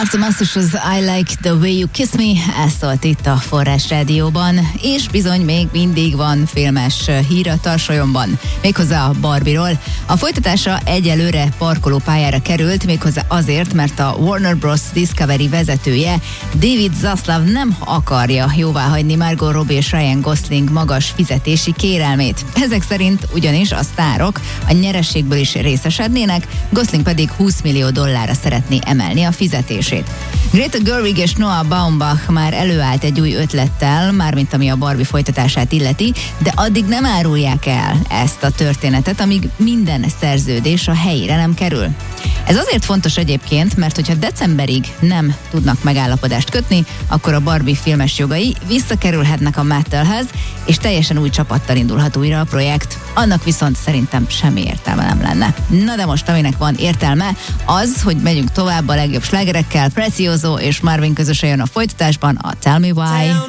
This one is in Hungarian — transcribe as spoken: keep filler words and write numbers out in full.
Martha Masters az I Like the Way You Kiss Me, ez szólt itt a Forrás Rádióban, és bizony még mindig van filmes hír a tarsolyomban, méghozzá a Barbie-ról. A folytatása egyelőre parkolópályára került, méghozzá azért, mert a Warner Bros. Discovery vezetője, David Zaslav nem akarja jóváhagyni Margot Robbie és Ryan Gosling magas fizetési kérelmét. Ezek szerint ugyanis a sztárok a nyereségből is részesednének, Gosling pedig húsz millió dollárra szeretné emelni a fizetését. Greta Gerwig és Noah Baumbach már előállt egy új ötlettel, mármint ami a Barbie folytatását illeti, de addig nem árulják el ezt a történetet, amíg minden szerződés a helyére nem kerül. Ez azért fontos egyébként, mert hogyha decemberig nem tudnak megállapodást kötni, akkor a Barbie filmes jogai visszakerülhetnek a Mattelhez, és teljesen új csapattal indulhat újra a projekt. Annak viszont szerintem semmi értelme nem lenne. Na de most, aminek van értelme, az, hogy megyünk tovább a legjobb slágerekkel, Prezioso és Marvin közösen jön a folytatásban a Tell Me Why.